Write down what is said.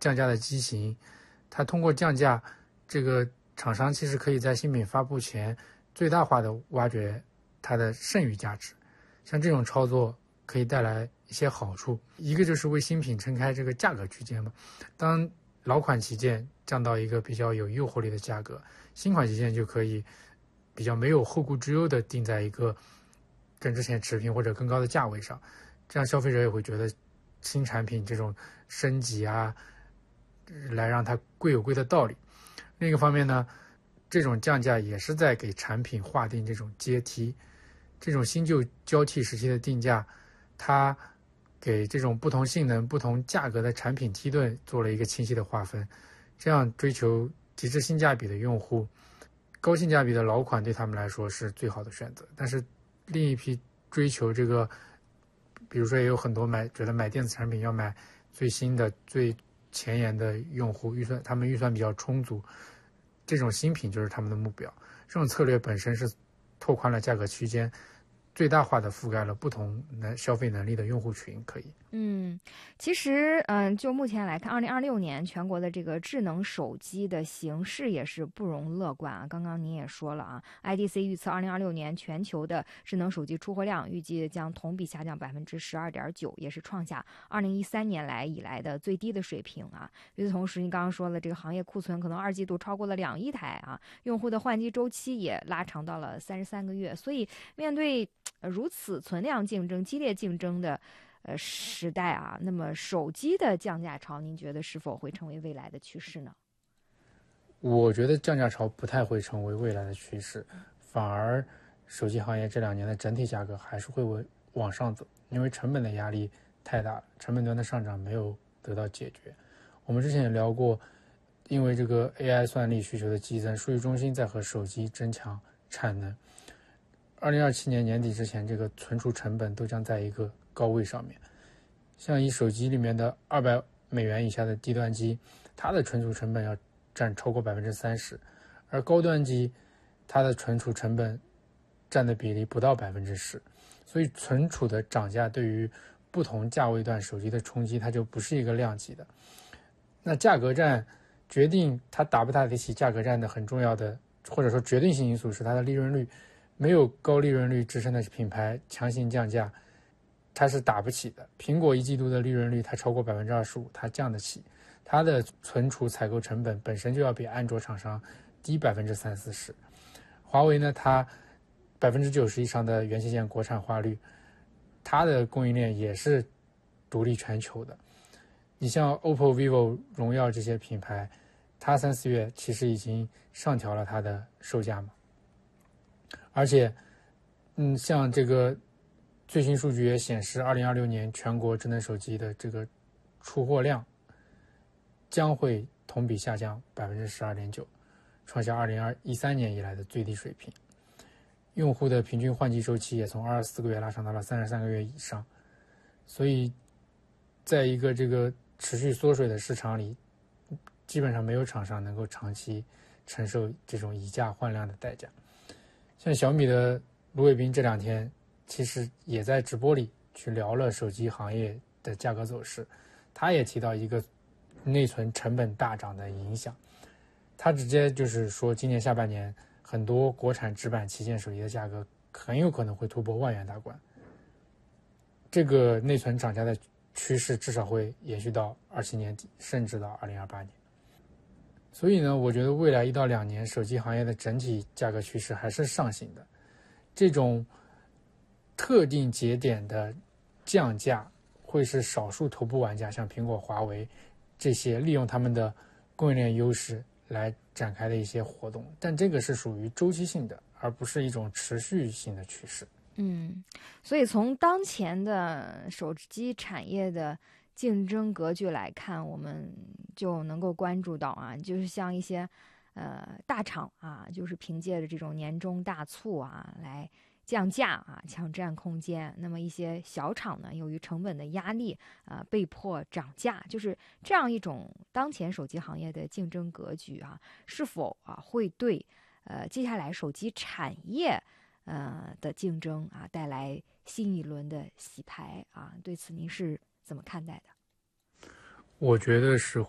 降价的机型，它通过降价，这个厂商其实可以在新品发布前最大化的挖掘它的剩余价值。像这种操作可以带来一些好处，一个就是为新品撑开这个价格区间嘛。当老款旗舰降到一个比较有诱惑力的价格，新款旗舰就可以比较没有后顾之忧的定在一个跟之前持平或者更高的价位上，这样消费者也会觉得新产品这种升级啊，来让它贵有贵的道理。另一个方面呢，这种降价也是在给产品划定这种阶梯，这种新旧交替时期的定价，它给这种不同性能、不同价格的产品梯队做了一个清晰的划分，这样追求极致性价比的用户，高性价比的老款对他们来说是最好的选择。但是另一批追求这个，比如说也有很多觉得买电子产品要买最新的、最前沿的用户，他们预算比较充足，这种新品就是他们的目标。这种策略本身是拓宽了价格区间，最大化的覆盖了不同消费能力的用户群，可以。 其实，就目前来看，2026年全国的这个智能手机的形势也是不容乐观啊。刚刚您也说了啊，IDC 预测2026年全球的智能手机出货量预计将同比下降12.9%，也是创下2013年以来的最低的水平啊。与此同时，您刚刚说了，这个行业库存可能2季度超过了2亿台啊，用户的换机周期也拉长到了33个月。所以，面对如此存量竞争、激烈竞争的时代啊，那么手机的降价潮，您觉得是否会成为未来的趋势呢？ 我觉得降价潮不太会成为未来的趋势，反而手机行业这2年的整体价格还是会往上走，因为成本的压力太大了，成本端的上涨没有得到解决。我们之前也聊过，因为这个 AI 算力需求的激增，数据中心在和手机争抢产能。2027年年底之前，这个存储成本都将在一个高位上面。像以手机里面的$200以下的低端机，它的存储成本要占超过30%，而高端机它的存储成本占的比例不到10%，所以存储的涨价对于不同价位段手机的冲击，它就不是一个量级的。那价格战决定它打不打得起价格战的很重要的，或者说决定性因素是它的利润率。没有高利润率支撑的品牌强行降价，它是打不起的。苹果1季度的利润率它超过25%，它降得起。它的存储采购成本本身就要比安卓厂商低30-40%。华为呢，它90%以上的元器件国产化率，它的供应链也是独立全球的。你像 OPPO、vivo、荣耀这些品牌，它3、4月其实已经上调了它的售价嘛。而且，像这个最新数据也显示，2026年全国智能手机的这个出货量将会同比下降12.9%，创下2013年以来的最低水平。用户的平均换机周期也从24个月拉长到了33个月以上。所以，在一个这个持续缩水的市场里，基本上没有厂商能够长期承受这种以价换量的代价。像小米的卢伟斌这2天其实也在直播里去聊了手机行业的价格走势，他也提到一个内存成本大涨的影响，他直接就是说今年下半年很多国产直板旗舰手机的价格很有可能会突破1万元大关，这个内存涨价的趋势至少会延续到27年底，甚至到2028年。所以呢，我觉得未来1到2年手机行业的整体价格趋势还是上行的。这种特定节点的降价会是少数头部玩家，像苹果、华为这些利用他们的供应链优势来展开的一些活动，但这个是属于周期性的，而不是一种持续性的趋势。 所以从当前的手机产业的竞争格局来看，我们就能够关注到啊，就是像一些大厂啊，就是凭借着这种年终大促啊来降价啊，抢占空间。那么一些小厂呢，由于成本的压力啊，被迫涨价。就是这样一种当前手机行业的竞争格局啊，是否啊会对接下来手机产业的竞争啊带来新一轮的洗牌啊？对此您是怎么看待的？ 我觉得是